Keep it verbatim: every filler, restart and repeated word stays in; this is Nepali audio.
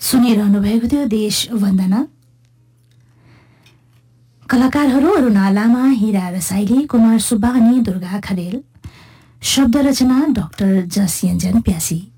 सुनिरहनु भएको थियो देश वन्दना। कलाकारहरू अरुणा लामा, हिरा रसाइली, कुमार सुब्बा अनि दुर्गा खरेल। शब्द रचना डाक्टर जस यञ्जन प्यासी।